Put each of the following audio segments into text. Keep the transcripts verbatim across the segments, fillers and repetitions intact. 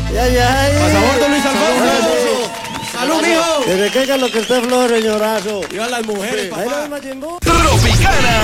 Ay, ay, Pasaporte Luis Alfonso. ¡Salud, mijo! ¿Desde qué es lo que usted flor, señorazo? Vivan las mujeres, Ahí papá. va Majimbu. Tropicana.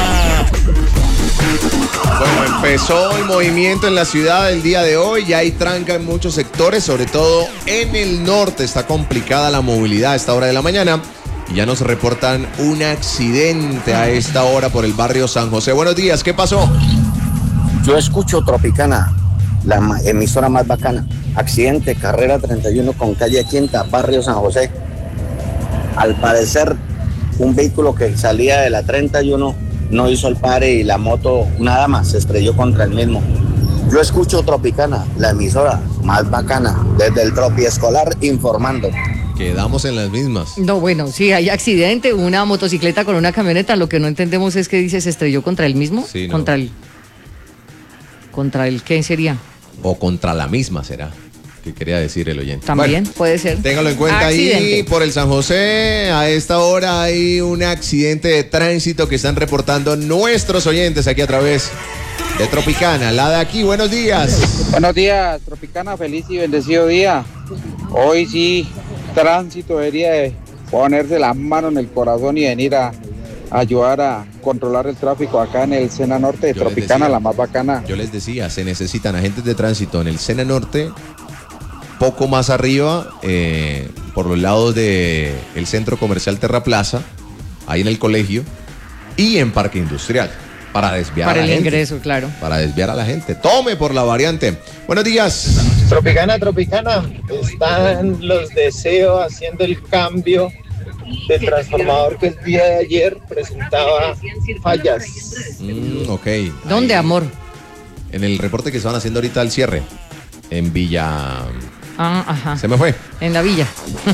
Bueno, empezó el movimiento en la ciudad el día de hoy. Ya hay tranca en muchos sectores, sobre todo en el norte. Está complicada la movilidad a esta hora de la mañana. Y ya nos reportan un accidente a esta hora por el barrio San José. Buenos días, ¿qué pasó? Yo escucho Tropicana, la ma- emisora más bacana. Accidente, carrera treinta y uno con calle Quinta, barrio San José. Al parecer, un vehículo que salía de la treinta y uno no hizo el pare y la moto nada más se estrelló contra el mismo. Yo escucho Tropicana, la emisora más bacana, desde el Tropi Escolar informando. Quedamos en las mismas. No, bueno, sí, hay accidente, una motocicleta con una camioneta, lo que no entendemos es que dice se estrelló contra el mismo, Sí, no. contra el, contra el, ¿qué sería? O contra la misma será, que quería decir el oyente. También Bueno, puede ser. téngalo en cuenta ahí Accidente. por el San José. A esta hora hay un accidente de tránsito que están reportando nuestros oyentes aquí a través de Tropicana. La de aquí, buenos días. Buenos días, Tropicana, feliz y bendecido día. Hoy sí, tránsito debería de ponerse la mano en el corazón y venir a, a ayudar a controlar el tráfico acá en el Sena Norte de Yo les Tropicana, decía. la más bacana. Yo les decía, se necesitan agentes de tránsito en el Sena Norte, poco más arriba, eh, por los lados del centro comercial Terra Plaza, ahí en el colegio, y en Parque Industrial, para desviar Para a el la gente. ingreso, claro. Para desviar a la gente. Tome por la variante. Buenos días. Tropicana, Tropicana, están los deseos haciendo el cambio de transformador que el día de ayer presentaba fallas. Mm, ok. ¿Dónde, Ahí, amor? En el reporte que estaban haciendo ahorita al cierre, en Villa... Ah, ajá. Se me fue. En la villa.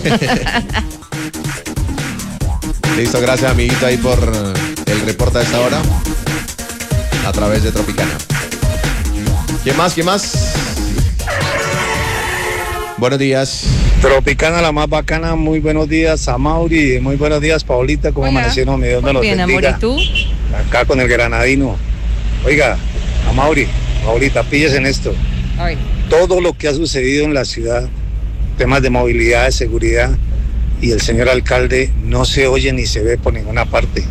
Listo, gracias amiguito ahí por el reporte a esta hora a través de Tropicana. ¿Quién más? ¿Quién más? Buenos días. Tropicana, la más bacana, muy buenos días a Mauri, muy buenos días Paulita, ¿cómo Hola. amanecieron? Mi Dios me Muy los bien, amor, bendiga. ¿y tú? Acá con el granadino. Oiga, a Mauri, Paulita, pilles en esto. Ay, Todo lo que ha sucedido en la ciudad, temas de movilidad, de seguridad, y el señor alcalde no se oye ni se ve por ninguna parte.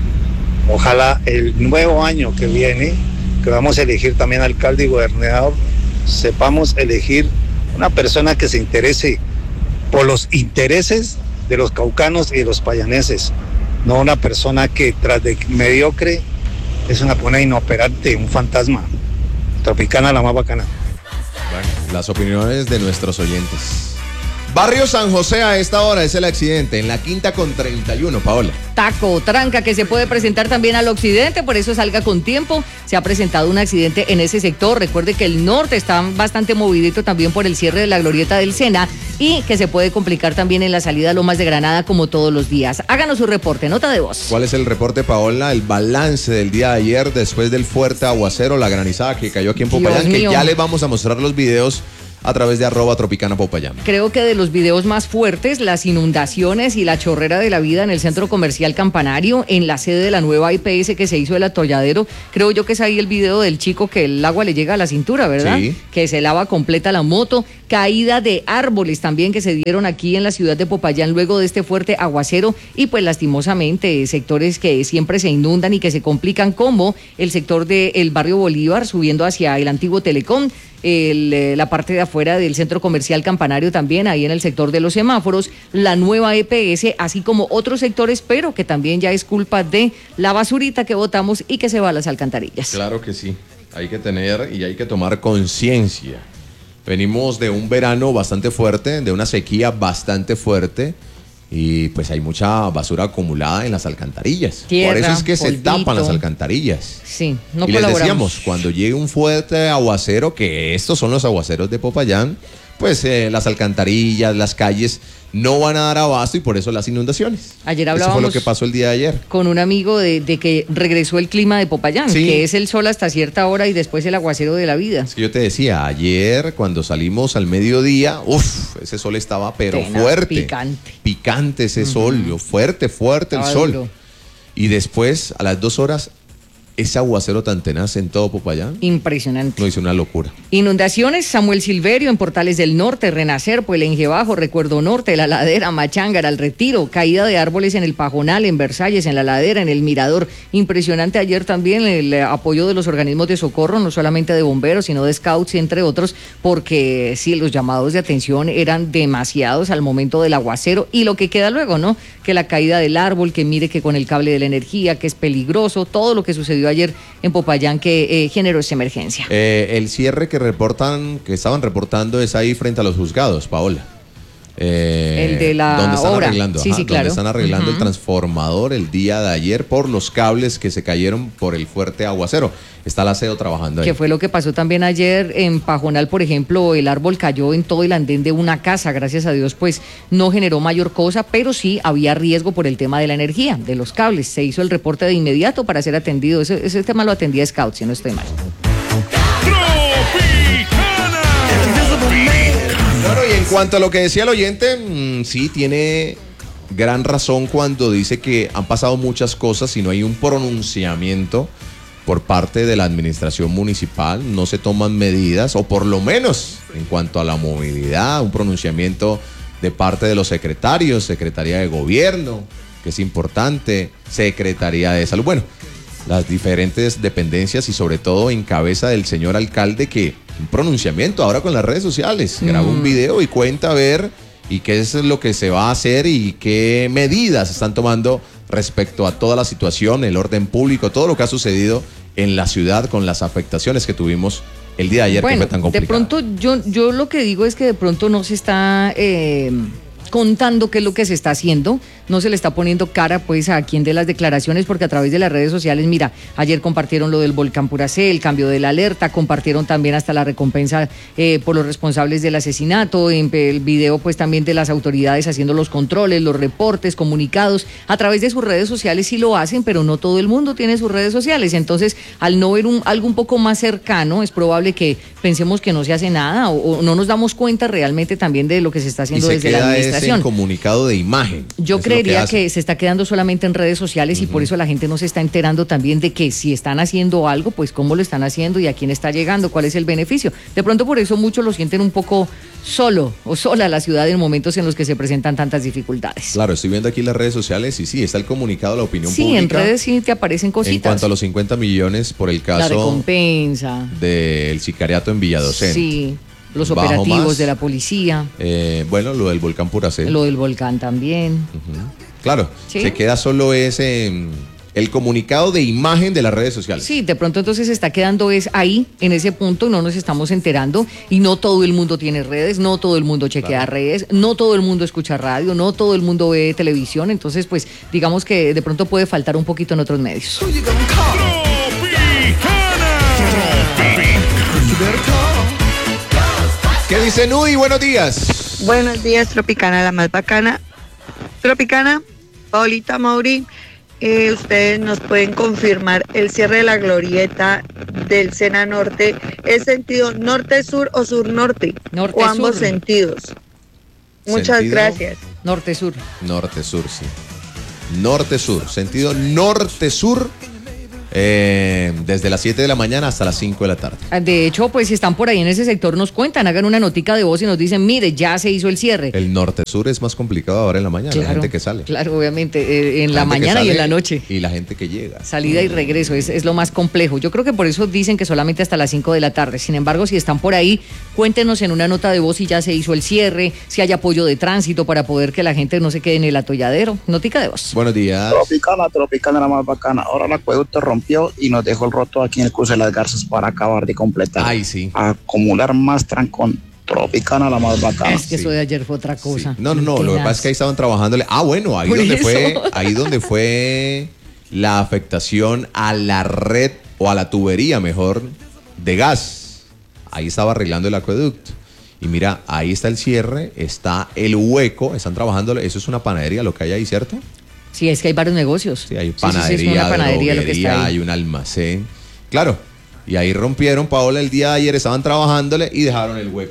Ojalá el nuevo año que viene, que vamos a elegir también alcalde y gobernador, sepamos elegir una persona que se interese por los intereses de los caucanos y de los payaneses, no una persona que tras de mediocre es una, una inoperante, un fantasma. Tropicana, la más bacana. Bueno, las opiniones de nuestros oyentes. Barrio San José a esta hora es el accidente, en la quinta con treinta y uno, Paola. taco, tranca que se puede presentar también al occidente, por eso salga con tiempo. Se ha presentado un accidente en ese sector. Recuerde que el norte está bastante movidito también por el cierre de la glorieta del Sena y que se puede complicar también en la salida a Lomas de Granada como todos los días. Háganos su reporte, nota de voz. ¿Cuál es el reporte, Paola? El balance del día de ayer después del fuerte aguacero, la granizada que cayó aquí en Dios Popayán, que mío. ya les vamos a mostrar los videos a través de arroba Tropicana Popayán. Creo que de los videos más fuertes, las inundaciones y la chorrera de la vida en el centro comercial Campanario, en la sede de la nueva I P S que se hizo el atolladero. Creo yo que es ahí el video del chico que el agua le llega a la cintura, ¿verdad? Sí. Que se lava completa la moto. Caída de árboles también que se dieron aquí en la ciudad de Popayán luego de este fuerte aguacero y pues lastimosamente sectores que siempre se inundan y que se complican, como el sector del barrio Bolívar subiendo hacia el antiguo Telecom. El, eh, la parte de afuera del centro comercial Campanario también, ahí en el sector de los semáforos, la nueva E P S, así como otros sectores, pero que también ya es culpa de la basurita que botamos y que se va a las alcantarillas. Claro que sí, hay que tener y hay que tomar conciencia. Venimos de un verano bastante fuerte, de una sequía bastante fuerte, y pues hay mucha basura acumulada en las alcantarillas. Tierra, Por eso es que se polvito. tapan las alcantarillas. Sí, no y les colaboramos. decíamos, cuando llegue un fuerte aguacero, que estos son los aguaceros de Popayán, pues eh, las alcantarillas, las calles no van a dar abasto y por eso las inundaciones. Ayer Eso fue lo hablábamos que pasó el día de ayer. con un amigo de, de que regresó el clima de Popayán, Sí. que es el sol hasta cierta hora y después el aguacero de la vida. Es que yo te decía, ayer cuando salimos al mediodía, uff, ese sol estaba pero Tenaz, fuerte. picante. Picante ese sol, yo, fuerte, fuerte el Estaba sol. duro. Y después, a las dos horas, ese aguacero tan tenaz en todo Popayán. Impresionante. No, hizo una locura. Inundaciones, Samuel Silverio en Portales del Norte, Renacer, Puelenje Bajo, Recuerdo Norte, La Ladera, Machángara, El Retiro, caída de árboles en el Pajonal, en Versalles, en La Ladera, en el Mirador. Impresionante ayer también el apoyo de los organismos de socorro, no solamente de bomberos, sino de scouts, entre otros, porque sí, los llamados de atención eran demasiados al momento del aguacero y lo que queda luego, ¿no? Que la caída del árbol, que mire que con el cable de la energía, que es peligroso, todo lo que sucedió ayer en Popayán que eh, generó esa emergencia. Eh, el cierre que reportan, que estaban reportando es ahí frente a los juzgados, Paola. Eh, el de la donde están obra. arreglando, sí, ajá, sí, claro. donde están arreglando uh-huh. el transformador el día de ayer por los cables que se cayeron por el fuerte aguacero. Está la ASEO trabajando ahí. Que fue lo que pasó también ayer en Pajonal, por ejemplo, el árbol cayó en todo el andén de una casa, gracias a Dios, pues no generó mayor cosa, pero sí había riesgo por el tema de la energía, de los cables. Se hizo el reporte de inmediato para ser atendido. Ese, ese tema lo atendía Scout, si no estoy mal. Bueno, y en cuanto a lo que decía el oyente, mmm, sí tiene gran razón cuando dice que han pasado muchas cosas y no hay un pronunciamiento por parte de la administración municipal, no se toman medidas, o por lo menos en cuanto a la movilidad, un pronunciamiento de parte de los secretarios, Secretaría de Gobierno, que es importante, Secretaría de Salud, bueno, las diferentes dependencias y sobre todo en cabeza del señor alcalde, que un pronunciamiento ahora con las redes sociales, mm. graba un video y cuenta a ver y qué es lo que se va a hacer y qué medidas están tomando respecto a toda la situación, el orden público, todo lo que ha sucedido en la ciudad con las afectaciones que tuvimos el día de ayer, bueno, que fue tan complicado. De pronto, yo, yo lo que digo es que de pronto no se está eh, contando qué es lo que se está haciendo, no se le está poniendo cara pues a quien de las declaraciones, porque a través de las redes sociales, mira, ayer compartieron lo del volcán Puracé, el cambio de la alerta, compartieron también hasta la recompensa eh, por los responsables del asesinato, en el video pues también de las autoridades haciendo los controles, los reportes, comunicados, a través de sus redes sociales sí lo hacen, pero no todo el mundo tiene sus redes sociales, entonces al no ver un, algo un poco más cercano, es probable que pensemos que no se hace nada o, o no nos damos cuenta realmente también de lo que se está haciendo y se desde queda la administración. Ese comunicado de imagen. Yo es creería que, que se está quedando solamente en redes sociales uh-huh. y por eso la gente no se está enterando también de que si están haciendo algo, pues cómo lo están haciendo y a quién está llegando, cuál es el beneficio. De pronto por eso muchos lo sienten un poco solo o sola la ciudad en momentos en los que se presentan tantas dificultades. Claro, estoy viendo aquí las redes sociales y sí, está el comunicado de la opinión sí, pública. Sí, en redes sí te aparecen cositas. En cuanto a los cincuenta millones por el caso... La recompensa. Del sicariato en Villadocen. Sí. Los operativos más, de la policía. Eh, bueno, lo del volcán Puracé. Lo del volcán también. Uh-huh. Claro, ¿sí? Se queda solo ese, el comunicado de imagen de las redes sociales. Sí, de pronto entonces se está quedando es ahí, en ese punto, y no nos estamos enterando. Y no todo el mundo tiene redes, no todo el mundo chequea claro. redes, no todo el mundo escucha radio, no todo el mundo ve televisión. Entonces, pues, digamos que de pronto puede faltar un poquito en otros medios. ¿Qué dice Nudi? Buenos días. Buenos días, Tropicana, la más bacana. Tropicana, Paulita, Mauri, eh, ustedes nos pueden confirmar el cierre de la glorieta del Sena Norte, ¿es sentido norte-sur o sur-norte? Norte, o ambos sur. sentidos. Muchas ¿Sentido? gracias. Norte-sur. Norte-sur, sí. Norte-sur, sentido norte-sur. Eh, desde las siete de la mañana hasta las cinco de la tarde. De hecho, pues si están por ahí en ese sector, nos cuentan, hagan una notica de voz y nos dicen, mire, ya se hizo el cierre. El norte-sur es más complicado ahora en la mañana, claro, la gente que sale. Claro, obviamente, eh, en la, la mañana y en la noche. Y la gente que llega. Salida y regreso, es, es lo más complejo. Yo creo que por eso dicen que solamente hasta las cinco de la tarde. Sin embargo, si están por ahí, cuéntenos en una nota de voz si ya se hizo el cierre, si hay apoyo de tránsito para poder que la gente no se quede en el atolladero. Notica de voz. Buenos días. Tropicana, Tropicana, la más bacana. Ahora el acueducto rompió y nos dejó el roto aquí en el cruce de las Garzas para acabar de completar. Ay, sí. Acumular más trancón. Tropicana, la más bacana. Es que eso de ayer fue otra cosa. Sí. No, no, no, lo que pasa es que ahí estaban trabajándole. Ah, bueno, ahí Por donde eso. fue, ahí donde fue la afectación a la red o a la tubería, mejor, de gas. Ahí estaba arreglando el acueducto. Y mira, ahí está el cierre, está el hueco, están trabajando, eso es una panadería lo que hay ahí, ¿cierto? Sí, es que hay varios negocios. Sí, hay panadería, sí, sí, sí, es una panadería lo que está ahí. Hay un almacén. Claro, y ahí rompieron, Paola, el día de ayer estaban trabajándole y dejaron el hueco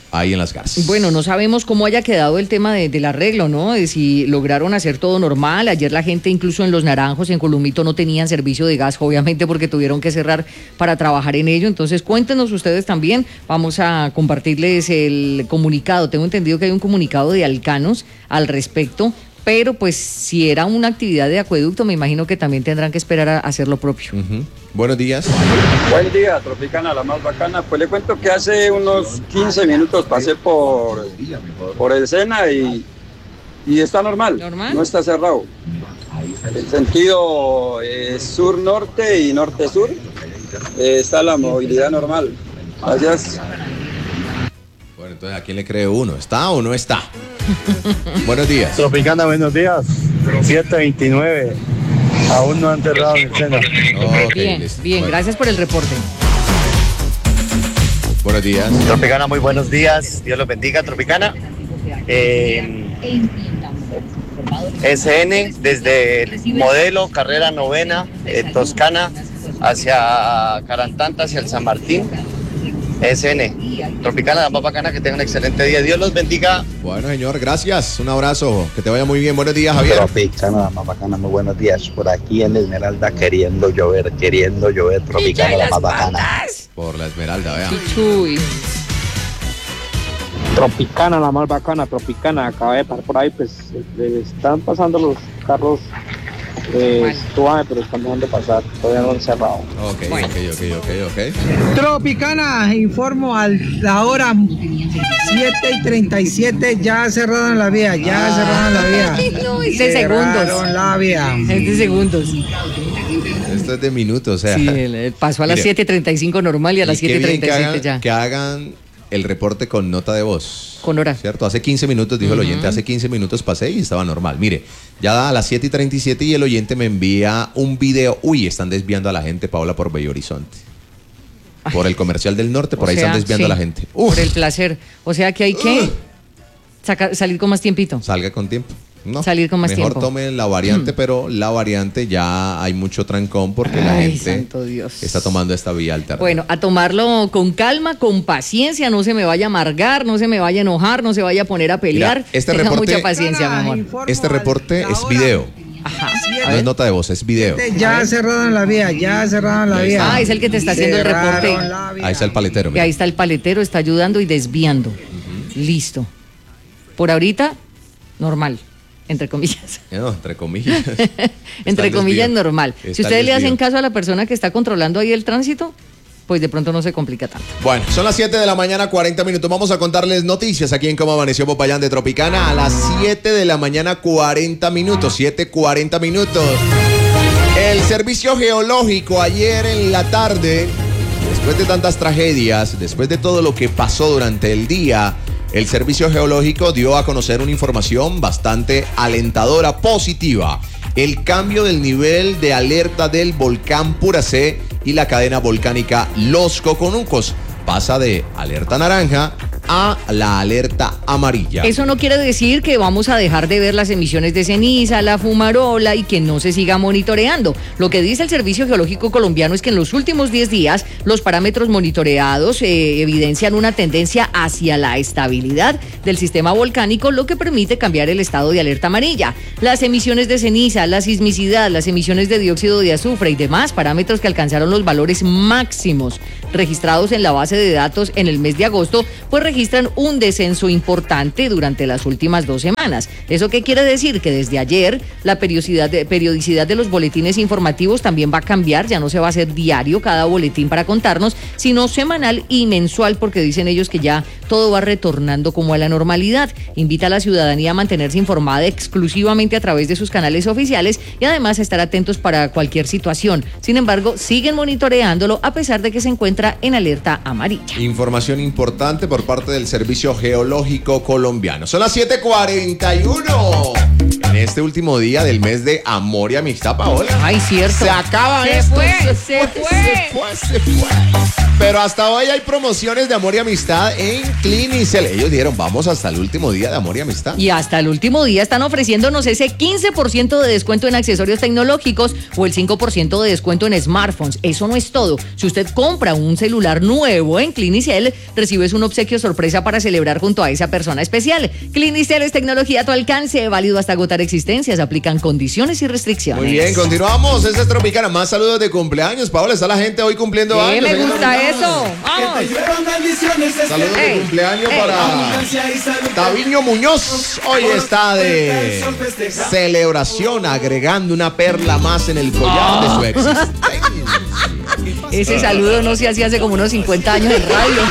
ahí en Las Garzas. Bueno, no sabemos cómo haya quedado el tema de, del arreglo, ¿no? De si lograron hacer todo normal. Ayer la gente, incluso en Los Naranjos, en Columito, no tenían servicio de gas, obviamente porque tuvieron que cerrar para trabajar en ello. Entonces, cuéntenos ustedes también. Vamos a compartirles el comunicado. Tengo entendido que hay un comunicado de Alcanos al respecto. Pero pues si era una actividad de acueducto, me imagino que también tendrán que esperar a hacer lo propio. Uh-huh. Buenos días. Buen día, Tropicana, la más bacana. Pues le cuento que hace unos quince minutos pasé por, por el Sena y, y está normal, ¿Normal? No está cerrado. El sentido eh, sur-norte y norte-sur eh, está la movilidad normal. Gracias. Bueno, entonces, ¿a quién le cree uno? ¿Está o no está? Buenos días. Tropicana, buenos días. siete veintinueve. Aún no han cerrado el Sena. Okay, bien, listo. bien, Bueno. gracias por el reporte. Buenos días. Tropicana, muy buenos días. Dios los bendiga, Tropicana. Eh, S N, desde el modelo, carrera novena, eh, Toscana, hacia Carantanta, hacia el San Martín. S N, Tropicana, la más bacana, que tengan un excelente día. Dios los bendiga. Bueno, señor, gracias. Un abrazo. Que te vaya muy bien. Buenos días, Javier. Tropicana, la más bacana, muy buenos días. Por aquí en la Esmeralda queriendo llover, queriendo llover. Tropicana, la más bacana. Por la Esmeralda, vea. Chuy. Tropicana, la más bacana, Tropicana. Acabé de pasar por ahí, pues eh, están pasando los carros eh, suave, pero están dejando pasar. Todavía no han cerrado. Ok, ok, ok, ok, ok. Tropicana, informo a la hora siete y treinta y siete, ya cerraron la vía, ya Ah. cerraron la vía. No, es de segundos. Cerraron la vía. Es de segundos. Esto es de minutos, o sea. Sí, el- el pasó a las Mire, siete y treinta y cinco normal y a las y qué siete y bien treinta y que siete hagan, ya. que hagan el reporte con nota de voz. Con hora. ¿Cierto? Hace quince minutos, dijo el oyente, hace quince minutos pasé y estaba normal. Mire, ya a las siete y treinta y siete y el oyente me envía un video. Uy, están desviando a la gente, Paola, por Bello Horizonte. Por el comercial del norte, por O ahí sea, están desviando sí, a la gente. Uf, Por el placer. O sea que hay que Ugh. sacar, salir con más tiempito. salga con tiempo. No, Salir con más mejor tiempo. tomen la variante, pero la variante ya hay mucho trancón porque la Ay, gente santo Dios. está tomando esta vía alternativa. Bueno, a tomarlo con calma, con paciencia, no se me vaya a amargar, no se me vaya a enojar, no se vaya a poner a pelear. Mira, este Tenga reporte- mucha paciencia, mi amor. Este reporte es video. Ajá. No es nota de voz, es video. Ya cerraron la vía, ya cerraron la vía. Ah, es el que te está haciendo el reporte. Cerraron la vía. Ahí está el paletero. Y mira. ahí está el paletero, está ayudando y desviando. Listo. Por ahorita, normal, entre comillas. No, entre comillas. Entre Está el comillas, desvío. normal. Está Si el ustedes le hacen desvío. caso a la persona que está controlando ahí el tránsito, pues de pronto no se complica tanto. Bueno, son las siete de la mañana, cuarenta minutos. Vamos a contarles noticias aquí en Cómo Amaneció Popayán de Tropicana a las siete de la mañana, cuarenta minutos. siete cuarenta minutos. El servicio geológico ayer en la tarde, después de tantas tragedias, después de todo lo que pasó durante el día, el servicio geológico dio a conocer una información bastante alentadora, positiva. El cambio del nivel de alerta del volcán Puracé y la cadena volcánica Los Coconucos pasa de alerta naranja a la alerta amarilla. Eso no quiere decir que vamos a dejar de ver las emisiones de ceniza, la fumarola y que no se siga monitoreando. Lo que dice el Servicio Geológico Colombiano es que en los últimos diez días los parámetros monitoreados eh, evidencian una tendencia hacia la estabilidad del sistema volcánico, lo que permite cambiar el estado de alerta amarilla. Las emisiones de ceniza, la sismicidad, las emisiones de dióxido de azufre y demás parámetros que alcanzaron los valores máximos registrados en la base de datos en el mes de agosto, pues registran un descenso importante durante las últimas dos semanas. ¿Eso qué quiere decir? Que desde ayer la periodicidad de, periodicidad de los boletines informativos también va a cambiar, ya no se va a hacer diario cada boletín para contarnos, sino semanal y mensual, porque dicen ellos que ya todo va retornando como a la normalidad. Invita a la ciudadanía a mantenerse informada exclusivamente a través de sus canales oficiales y además a estar atentos para cualquier situación. Sin embargo, siguen monitoreándolo a pesar de que se encuentra en alerta amarilla. Información importante por parte del Servicio Geológico Colombiano. Son las siete cuarenta y uno. En este último día del mes de amor y amistad, Paola. Ay, cierto. Se acaba Se esto. fue, se se fue, fue. se fue, se fue. Pero hasta hoy hay promociones de amor y amistad en Clinicel. Ellos dijeron, vamos hasta el último día de amor y amistad. Y hasta el último día están ofreciéndonos ese quince por ciento de descuento en accesorios tecnológicos o el cinco por ciento de descuento en smartphones. Eso no es todo. Si usted compra un celular nuevo en Clinicel, recibes un obsequio sorpresa para celebrar junto a esa persona especial. Clinicel es tecnología a tu alcance, válido hasta agotar existencias. Aplican condiciones y restricciones. Muy bien, continuamos. Esa es Tropicana. Más saludos de cumpleaños. Paola, está la gente hoy cumpliendo Sí, años. me Venga, gusta vamos. eso. Vamos. Saludos de Ey, cumpleaños ey. para Taviño Muñoz. Hoy está de celebración, agregando una perla más en el collar de su existencia. Ese saludo no se hacía hace como unos cincuenta años en radio.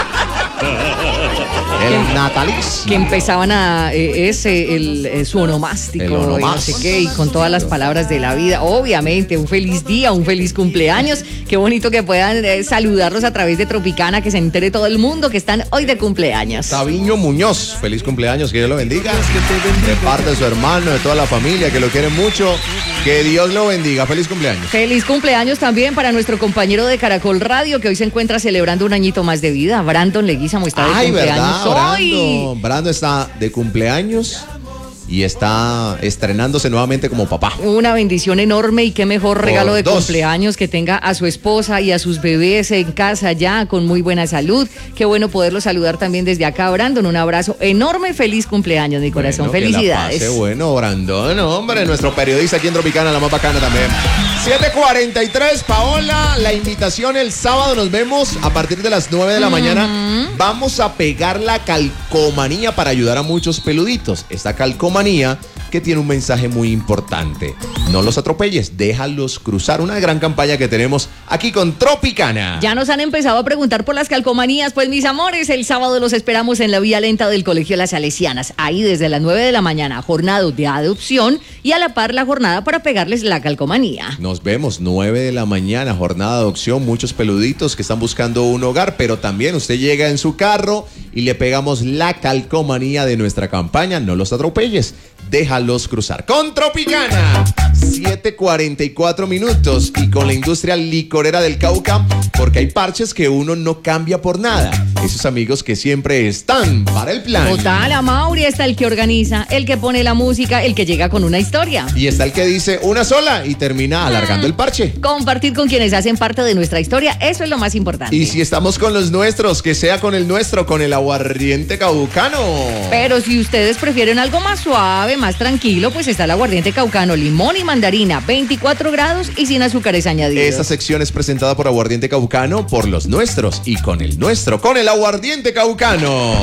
El natalicio. Que empezaban a eh, ese, el, eh, su onomástico, El y no onomástico. sé qué, y con todas las palabras de la vida. Obviamente, un feliz día, un feliz cumpleaños. Qué bonito que puedan eh, saludarlos a través de Tropicana, que se entere todo el mundo que están hoy de cumpleaños. Taviño Muñoz, feliz cumpleaños, que Dios lo bendiga. De parte de su hermano, de toda la familia, que lo quiere mucho. Que Dios lo bendiga. Feliz cumpleaños. Feliz cumpleaños también para nuestro compañero de Caracol Radio, que hoy se encuentra celebrando un añito más de vida. Brandon Leguizamo está de Ay, cumpleaños ¿verdad, hoy. Brando? Brando está de cumpleaños y está estrenándose nuevamente como papá. Una bendición enorme y qué mejor regalo Por de dos. cumpleaños que tenga a su esposa y a sus bebés en casa ya con muy buena salud. Qué bueno poderlo saludar también desde acá, Brandon. Un abrazo enorme, feliz cumpleaños, mi corazón. Bueno, que la Felicidades. pase bueno, Brandon, hombre, nuestro periodista aquí en Tropicana, la más bacana también. siete cuarenta y tres, Paola, la invitación el sábado, nos vemos a partir de las nueve de la mañana. Vamos a pegar la calcomanía para ayudar a muchos peluditos. Esta calcomanía que tiene un mensaje muy importante. No los atropelles, déjalos cruzar. Una gran campaña que tenemos aquí con Tropicana. Ya nos han empezado a preguntar por las calcomanías. Pues mis amores, el sábado los esperamos en la vía lenta del Colegio Las Salesianas. Ahí desde las nueve de la mañana, jornada de adopción y a la par la jornada para pegarles la calcomanía. Nos vemos, nueve de la mañana, jornada de adopción, muchos peluditos que están buscando un hogar, pero también usted llega en su carro y le pegamos la calcomanía de nuestra campaña. No los atropelles, déjalos cruzar. Con Tropicana, siete cuarenta y cuatro minutos y con la industria licorera del Cauca, porque hay parches que uno no cambia por nada. Esos amigos que siempre están para el plan. Total, a Mauri está el que organiza, el que pone la música, el que llega con una historia. Y está el que dice una sola y termina alargando el parche. Compartir con quienes hacen parte de nuestra historia, eso es lo más importante. Y si estamos con los nuestros, que sea con el nuestro, con el aguardiente caucano. Pero si ustedes prefieren algo más suave, más tranquilo, pues está el aguardiente caucano, limón y mandarina, veinticuatro grados y sin azúcares añadidos. Esta sección es presentada por Aguardiente Caucano, por los nuestros y con el nuestro, con el Aguardiente Caucano.